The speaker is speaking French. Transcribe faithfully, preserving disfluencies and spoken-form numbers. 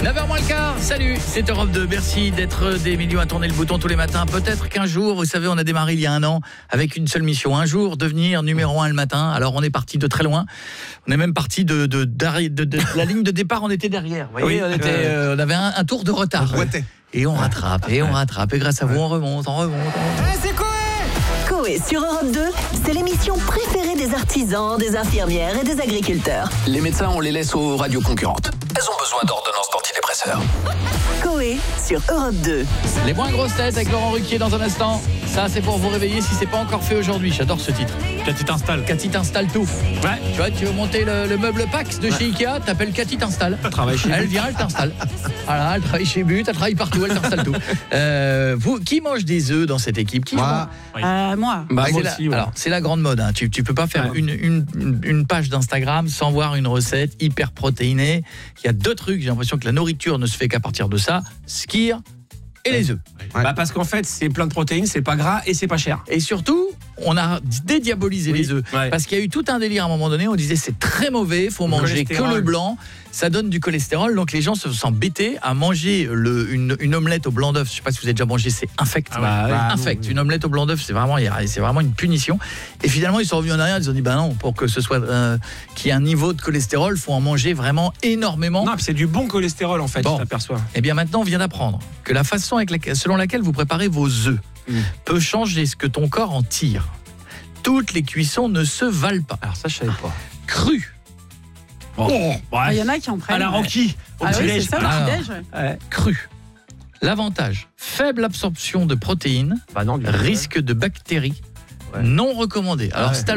neuf heures moins le quart, salut, c'est Europe deux. Merci d'être des millions à tourner le bouton tous les matins. Peut-être qu'un jour, vous savez, on a démarré il y a un an avec une seule mission. Un jour, devenir numéro un le matin. Alors, on est parti de très loin. On est même parti de, de, de, de, de la ligne de départ, on était derrière. Vous voyez, oui, on, était, euh, on avait un, un tour de retard. Et on rattrape, et on rattrape. Et grâce à vous, on remonte, on remonte. On remonte. Hey, c'est Coé Coé sur Europe deux, c'est l'émission préférée des artisans, des infirmières et des agriculteurs. Les médecins, on les laisse aux radios concurrentes. Elles ont besoin d'ordonnances d'antidépresseurs. Coé sur Europe deux. Les moins grosses têtes avec Laurent Ruquier dans un instant. Ça, c'est pour vous réveiller si c'est pas encore fait aujourd'hui. J'adore ce titre. Cathy t'installe. Cathy t'installe tout. Ouais. Tu vois, tu veux monter le, le meuble Pax de ouais. chez Ikea, t'appelles Cathy t'installe. Elle travaille chez Elle vient, elle t'installe. Voilà, elle travaille chez But, elle travaille partout, elle t'installe tout. Euh, vous, qui mange des œufs dans cette équipe? Qui Moi. Oui. Euh, moi. Bah, moi c'est aussi, la, ouais. Alors, c'est la grande mode. Hein. Tu, tu peux pas faire ouais. une, une, une, une page d'Instagram sans voir une recette hyper protéinée. Il y a deux trucs. J'ai l'impression que la nourriture ne se fait qu'à partir de ça. Skir et ouais. les œufs. Ouais. Bah parce qu'en fait, c'est plein de protéines, c'est pas gras et c'est pas cher. Et surtout, on a dédiabolisé oui. les œufs. Ouais. Parce qu'il y a eu tout un délire à un moment donné. On disait c'est très mauvais, faut le manger que le blanc. Ça donne du cholestérol. Donc les gens se sont bêtés à manger le, une, une omelette au blanc d'œuf. Je sais pas si vous avez déjà mangé, c'est infect. Ah bah, bah, infect. Une omelette au blanc d'œuf, c'est vraiment, c'est vraiment une punition. Et finalement, ils sont revenus en arrière. Ils ont dit bah non, pour que ce soit euh, qu'il y ait un niveau de cholestérol, faut en manger vraiment énormément. Non, c'est du bon cholestérol en fait. Bon. Tu t'aperçois. Et bien maintenant, on vient d'apprendre que la façon avec laquelle, selon laquelle vous préparez vos œufs mmh. peut changer ce que ton corps en tire. Toutes les cuissons ne se valent pas. Alors ça, je savais pas. Cru. Bon. Il bon, y en a qui en prennent. À la Rocky, au ah petit oui, déj. C'est ça, ah, au petit déj. Ouais. Cru. L'avantage, faible absorption de protéines, bah non, risque de bactéries, ouais. non recommandé. Alors, ah ouais.